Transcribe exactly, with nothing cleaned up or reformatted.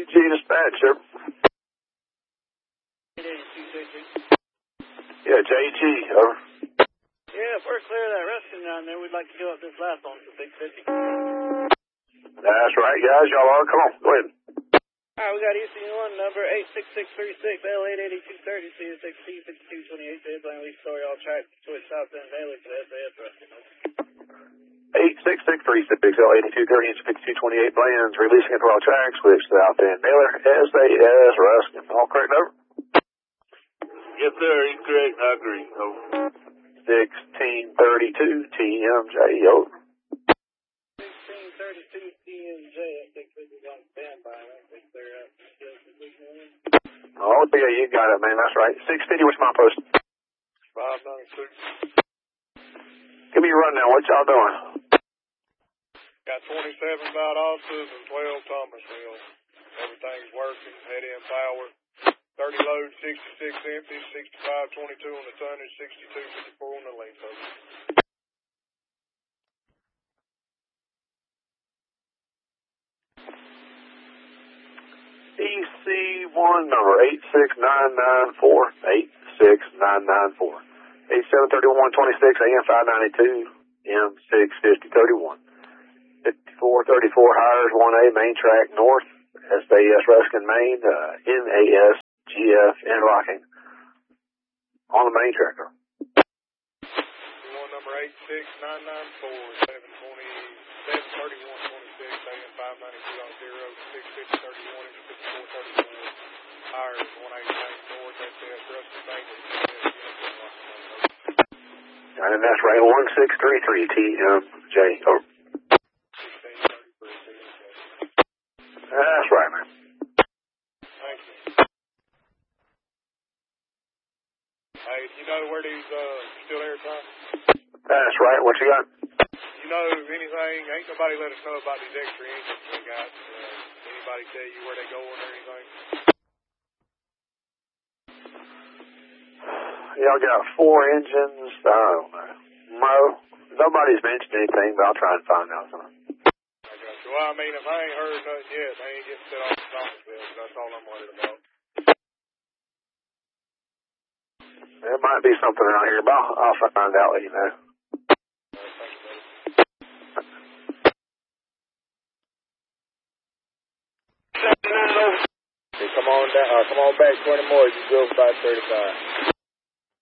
G dispatch, sir. Yeah, J G, over. Yeah, if we're clear of that rescue down there, we'd like to go up this last one to six fifty. That's right, guys. Y'all are. Come on, go ahead. All right, we got E C one number eight six six three six L eight eighty-two thirty C S X T fifty-two twenty-eight. They plan lease story all track switch south and Bailey for the S A S rescue. eight six six three six L eighty-two thirty fifty-two twenty-eight plans, releasing it for all tracks, switch south end Baylor, S A S rescue. All correct, over? Yes, sir. He's correct. I agree. Over. sixteen thirty-two T M J, over. sixteen thirty-two T M J, I think this is on standby. I think they're up. Oh, yeah, you got it, man. That's right. six fifty, what's my post? five ninety-six. Give me a rundown. What y'all doing? Got twenty-seven Mount Osses and twelve Thomasville. Everything's working. Head in power. thirty load, sixty-six empty, sixty-five twenty-two on the tonnage, sixty-two fifty-four on the length of it. E C one number eight six nine nine four, eight six nine nine four. eighty-seven thirty-one twenty-six A M five ninety-two, M six fifty thirty-one. fifty-four thirty-four hires one A main track north, S A S Ruskin Main, uh, N A S G F interlocking on the main tracker. One number eight six nine nine four, seven twenty, seven thirty-one twenty-six A M five ninety-two on zero, six fifty thirty-one and fifty-four thirty-four. Hires one eighty-nine north, S A S Ruskin Main, and N A S G F interlocking. And that's right, one six three three T M J, over. That's right, man. Thank you. Hey, you know where these, uh, still there, Tom? That's right, what you got? You know anything, ain't nobody let us know about these extra engines we got. Uh, anybody tell you where they going or anything? Y'all got four engines, I don't know. Mo, nobody's mentioned anything, but I'll try and find out something. Well, I mean, if I ain't heard nothing yet, they ain't getting set off the Thomasville, so that's all I'm worried about. There might be something around here, but I'll, I'll find out, let you know. Hey, come on down, uh, come on back twenty more, you go five thirty-five.